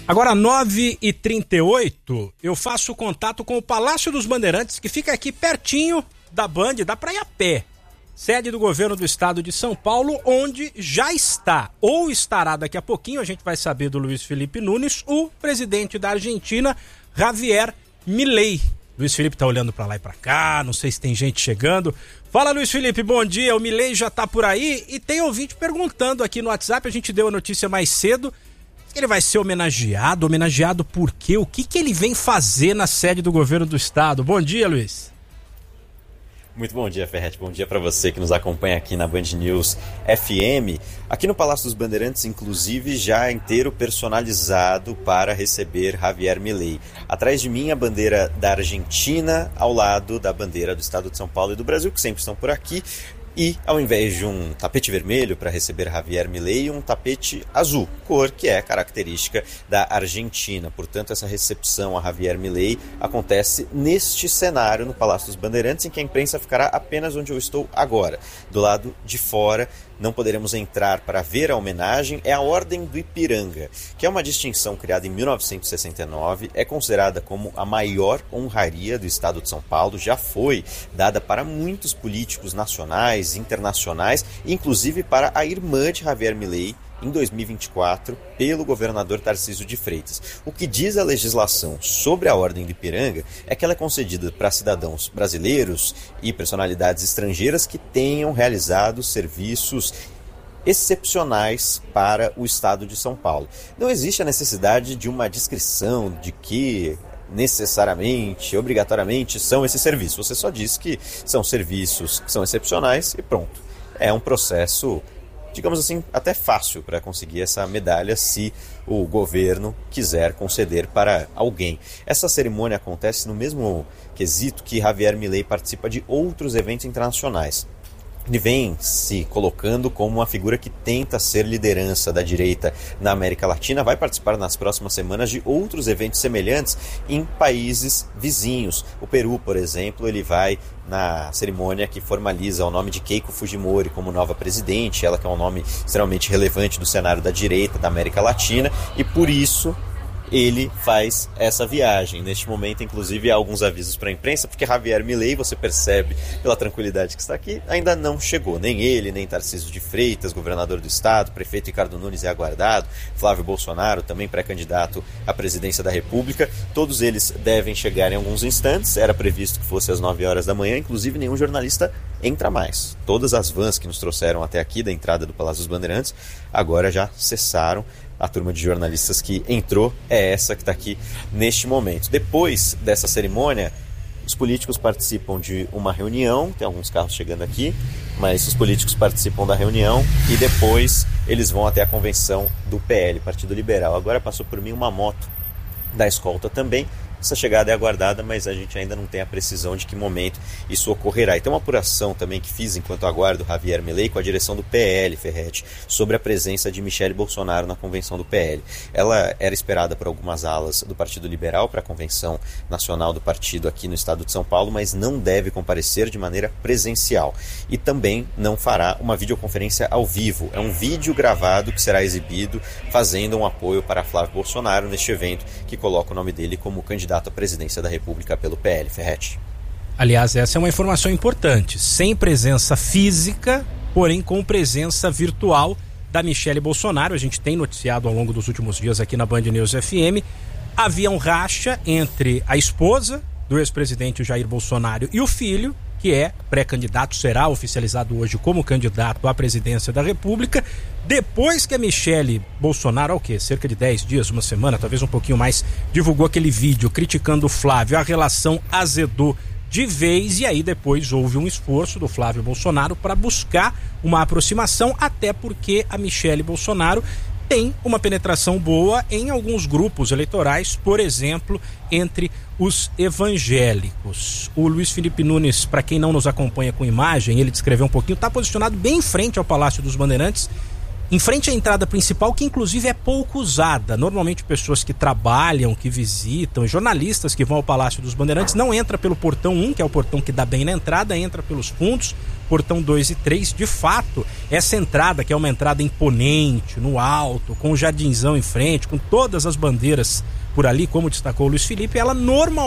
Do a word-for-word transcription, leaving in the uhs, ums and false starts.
Agora, nove e trinta e oito, eu faço contato com o Palácio dos Bandeirantes, que fica aqui pertinho da Band, dá pra ir a pé. Sede do governo do estado de São Paulo, onde já está, ou estará daqui a pouquinho, a gente vai saber do Luiz Felipe Nunes, o presidente da Argentina, Javier Milei. Luiz Felipe tá olhando pra lá e pra cá, não sei se tem gente chegando. Fala, Luiz Felipe, bom dia, o Milei já tá por aí e tem ouvinte perguntando aqui no WhatsApp, a gente deu a notícia mais cedo, ele vai ser homenageado, homenageado por quê? O que que ele vem fazer na sede do governo do estado? Bom dia, Luiz. Muito bom dia, Ferretti. Bom dia para você que nos acompanha aqui na Band News F M. Aqui no Palácio dos Bandeirantes, inclusive, já inteiro personalizado para receber Javier Milei. Atrás de mim, a bandeira da Argentina, ao lado da bandeira do estado de São Paulo e do Brasil, que sempre estão por aqui. E, ao invés de um tapete vermelho para receber Javier Milei, um tapete azul, cor que é característica da Argentina. Portanto, essa recepção a Javier Milei acontece neste cenário no Palácio dos Bandeirantes, em que a imprensa ficará apenas onde eu estou agora, do lado de fora. Não poderemos entrar para ver a homenagem. É a Ordem do Ipiranga, que é uma distinção criada em mil novecentos e sessenta e nove, é considerada como a maior honraria do estado de São Paulo, já foi dada para muitos políticos nacionais, internacionais, inclusive para a irmã de Javier Milei, em dois mil e vinte e quatro, pelo governador Tarcísio de Freitas. O que diz a legislação sobre a Ordem do Ipiranga é que ela é concedida para cidadãos brasileiros e personalidades estrangeiras que tenham realizado serviços excepcionais para o estado de São Paulo. Não existe a necessidade de uma descrição de que necessariamente, obrigatoriamente são esses serviços. Você só diz que são serviços que são excepcionais e pronto. É um processo, digamos assim, até fácil para conseguir essa medalha se o governo quiser conceder para alguém. Essa cerimônia acontece no mesmo quesito que Javier Milei participa de outros eventos internacionais. Ele vem se colocando como uma figura que tenta ser liderança da direita na América Latina, vai participar nas próximas semanas de outros eventos semelhantes em países vizinhos. O Peru, por exemplo, ele vai na cerimônia que formaliza o nome de Keiko Fujimori como nova presidente, ela que é um nome extremamente relevante do cenário da direita da América Latina, e por isso ele faz essa viagem. Neste momento, inclusive, há alguns avisos para a imprensa, porque Javier Milei, você percebe pela tranquilidade que está aqui, ainda não chegou. Nem ele, nem Tarcísio de Freitas, governador do estado, prefeito Ricardo Nunes é aguardado, Flávio Bolsonaro, também pré-candidato à presidência da República. Todos eles devem chegar em alguns instantes. Era previsto que fosse às nove horas da manhã, inclusive nenhum jornalista entra mais. Todas as vans que nos trouxeram até aqui da entrada do Palácio dos Bandeirantes agora já cessaram. A turma de jornalistas que entrou é essa que está aqui neste momento. Depois dessa cerimônia, os políticos participam de uma reunião, tem alguns carros chegando aqui, mas os políticos participam da reunião e depois eles vão até a convenção do P L, Partido Liberal. Agora passou por mim uma moto da escolta também. Essa chegada é aguardada, mas a gente ainda não tem a precisão de que momento isso ocorrerá. E tem uma apuração também que fiz enquanto aguardo Javier Milei com a direção do P L, Ferretti, sobre a presença de Michele Bolsonaro na convenção do P L. Ela era esperada por algumas alas do Partido Liberal para a convenção nacional do partido aqui no estado de São Paulo, mas não deve comparecer de maneira presencial. E também não fará uma videoconferência ao vivo. É um vídeo gravado que será exibido fazendo um apoio para Flávio Bolsonaro neste evento que coloca o nome dele como candidato à presidência da República pelo P L, Ferretti. Aliás, essa é uma informação importante. Sem presença física, porém com presença virtual da Michele Bolsonaro. A gente tem noticiado ao longo dos últimos dias aqui na Band News F M. Havia um racha entre a esposa do ex-presidente Jair Bolsonaro e o filho, que é pré-candidato, será oficializado hoje como candidato à presidência da República. Depois que a Michele Bolsonaro, há o quê? Cerca de dez dias, uma semana, talvez um pouquinho mais, divulgou aquele vídeo criticando o Flávio, a relação azedou de vez, e aí depois houve um esforço do Flávio Bolsonaro para buscar uma aproximação, até porque a Michele Bolsonaro tem uma penetração boa em alguns grupos eleitorais, por exemplo, entre os evangélicos. O Luiz Felipe Nunes, para quem não nos acompanha com imagem, ele descreveu um pouquinho, está posicionado bem em frente ao Palácio dos Bandeirantes, em frente à entrada principal, que inclusive é pouco usada. Normalmente pessoas que trabalham, que visitam, jornalistas que vão ao Palácio dos Bandeirantes, não entra pelo portão um, que é o portão que dá bem na entrada, entra pelos fundos, portão dois e três. De fato, essa entrada, que é uma entrada imponente, no alto, com o jardinzão em frente, com todas as bandeiras por ali, como destacou o Luiz Felipe, ela normalmente